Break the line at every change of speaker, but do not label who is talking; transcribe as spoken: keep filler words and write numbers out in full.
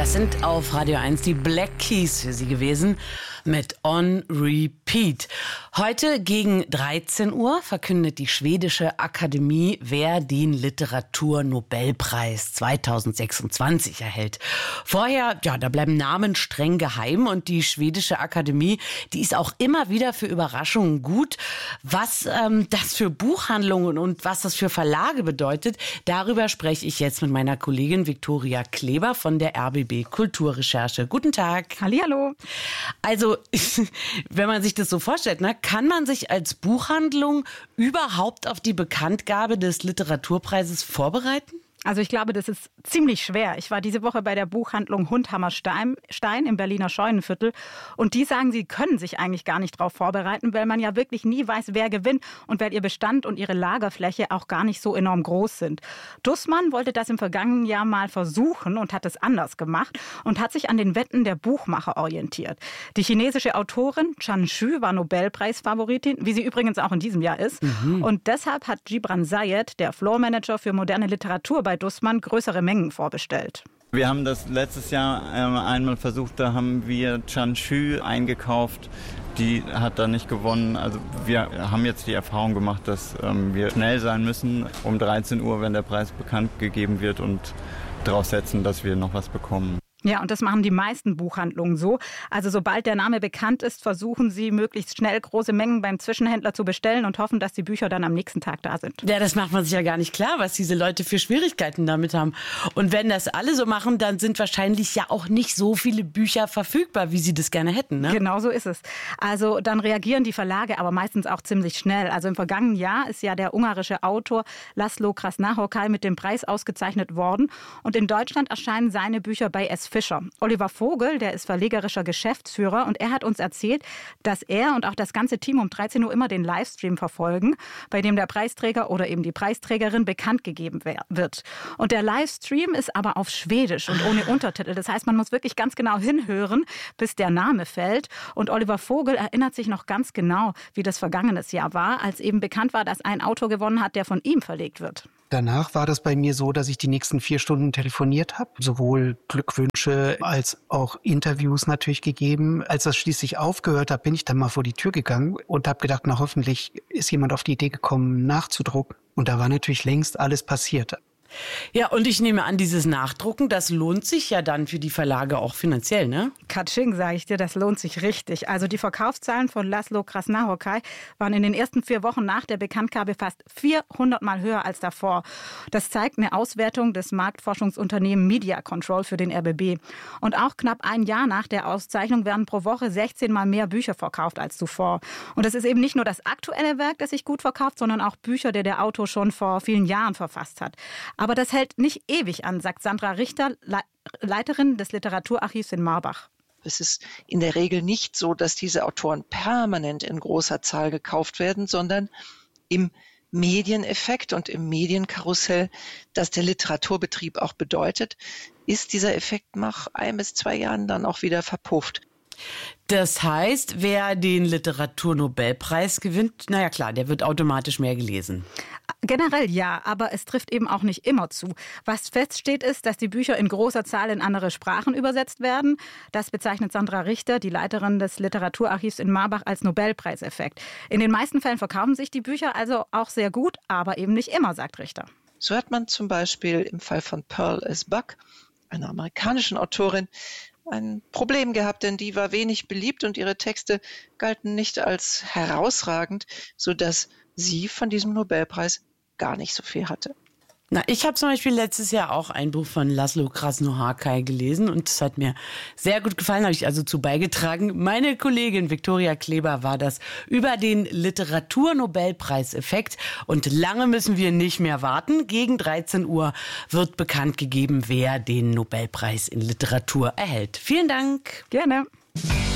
Das sind auf Radio eins die Black Keys für Sie gewesen mit On Repeat. Heute gegen dreizehn Uhr verkündet die schwedische Akademie, wer den Literaturnobelpreis zweitausendsechsundzwanzig erhält. Vorher, ja, da bleiben Namen streng geheim und die schwedische Akademie, die ist auch immer wieder für Überraschungen gut. Was ähm, das für Buchhandlungen und was das für Verlage bedeutet, darüber spreche ich jetzt mit meiner Kollegin Viktoria Kleber von der R B B Kulturrecherche. Guten Tag.
Hallihallo.
Also, wenn man sich das so vorstellt, ne, kann man sich als Buchhandlung überhaupt auf die Bekanntgabe des Literaturpreises vorbereiten?
Also ich glaube, das ist ziemlich schwer. Ich war diese Woche bei der Buchhandlung Hundhammer Stein im Berliner Scheunenviertel und die sagen, sie können sich eigentlich gar nicht darauf vorbereiten, weil man ja wirklich nie weiß, wer gewinnt und weil ihr Bestand und ihre Lagerfläche auch gar nicht so enorm groß sind. Dussmann wollte das im vergangenen Jahr mal versuchen und hat es anders gemacht und hat sich an den Wetten der Buchmacher orientiert. Die chinesische Autorin Chan Xu war Nobelpreisfavoritin, wie sie übrigens auch in diesem Jahr ist. Mhm. Und deshalb hat Gibran Zayed, der Floormanager für moderne Literatur bei Dussmann, größere Mengen vorbestellt.
Wir haben das letztes Jahr ähm, einmal versucht, da haben wir Chan Xu eingekauft. Die hat da nicht gewonnen. Also wir haben jetzt die Erfahrung gemacht, dass ähm, wir schnell sein müssen um dreizehn Uhr, wenn der Preis bekannt gegeben wird und darauf setzen, dass wir noch was bekommen.
Ja, und das machen die meisten Buchhandlungen so. Also sobald der Name bekannt ist, versuchen sie möglichst schnell große Mengen beim Zwischenhändler zu bestellen und hoffen, dass die Bücher dann am nächsten Tag da sind.
Ja, das macht man sich ja gar nicht klar, was diese Leute für Schwierigkeiten damit haben. Und wenn das alle so machen, dann sind wahrscheinlich ja auch nicht so viele Bücher verfügbar, wie sie das gerne hätten, ne?
Genau so ist es. Also dann reagieren die Verlage aber meistens auch ziemlich schnell. Also im vergangenen Jahr ist ja der ungarische Autor Laszlo Krasznahorkai mit dem Preis ausgezeichnet worden. Und in Deutschland erscheinen seine Bücher bei S. Fischer. Oliver Vogel, der ist verlegerischer Geschäftsführer und er hat uns erzählt, dass er und auch das ganze Team um dreizehn Uhr immer den Livestream verfolgen, bei dem der Preisträger oder eben die Preisträgerin bekannt gegeben wird. Und der Livestream ist aber auf Schwedisch und ohne Untertitel. Das heißt, man muss wirklich ganz genau hinhören, bis der Name fällt. Und Oliver Vogel erinnert sich noch ganz genau, wie das vergangenes Jahr war, als eben bekannt war, dass ein Autor gewonnen hat, der von ihm verlegt wird.
Danach war das bei mir so, dass ich die nächsten vier Stunden telefoniert habe, sowohl Glückwünsche als auch Interviews natürlich gegeben. Als das schließlich aufgehört hat, bin ich dann mal vor die Tür gegangen und habe gedacht, na hoffentlich ist jemand auf die Idee gekommen, nachzudrucken. Und da war natürlich längst alles passiert.
Ja, und ich nehme an, dieses Nachdrucken, das lohnt sich ja dann für die Verlage auch finanziell, ne?
Katsching, sage ich dir, das lohnt sich richtig. Also die Verkaufszahlen von Laszlo Krasznahorkai waren in den ersten vier Wochen nach der Bekanntgabe fast vierhundert Mal höher als davor. Das zeigt eine Auswertung des Marktforschungsunternehmens Media Control für den R B B. Und auch knapp ein Jahr nach der Auszeichnung werden pro Woche sechzehn Mal mehr Bücher verkauft als zuvor. Und es ist eben nicht nur das aktuelle Werk, das sich gut verkauft, sondern auch Bücher, die der Autor schon vor vielen Jahren verfasst hat. Aber das hält nicht ewig an, sagt Sandra Richter, Leiterin des Literaturarchivs in Marbach.
Es ist in der Regel nicht so, dass diese Autoren permanent in großer Zahl gekauft werden, sondern im Medieneffekt und im Medienkarussell, das der Literaturbetrieb auch bedeutet, ist dieser Effekt nach ein bis zwei Jahren dann auch wieder verpufft.
Das heißt, wer den Literaturnobelpreis gewinnt, naja klar, der wird automatisch mehr gelesen.
Generell ja, aber es trifft eben auch nicht immer zu. Was feststeht ist, dass die Bücher in großer Zahl in andere Sprachen übersetzt werden. Das bezeichnet Sandra Richter, die Leiterin des Literaturarchivs in Marbach, als Nobelpreiseffekt. In den meisten Fällen verkaufen sich die Bücher also auch sehr gut, aber eben nicht immer, sagt Richter.
So hat man zum Beispiel im Fall von Pearl S. Buck, einer amerikanischen Autorin, ein Problem gehabt, denn die war wenig beliebt und ihre Texte galten nicht als herausragend, sodass sie von diesem Nobelpreis gar nicht so viel hatte.
Na, ich habe zum Beispiel letztes Jahr auch ein Buch von Laszlo Krasznahorkai gelesen und es hat mir sehr gut gefallen, habe ich also zu beigetragen. Meine Kollegin Viktoria Kleber war das über den Literaturnobelpreiseffekt und lange müssen wir nicht mehr warten. Gegen dreizehn Uhr wird bekannt gegeben, wer den Nobelpreis in Literatur erhält. Vielen Dank.
Gerne.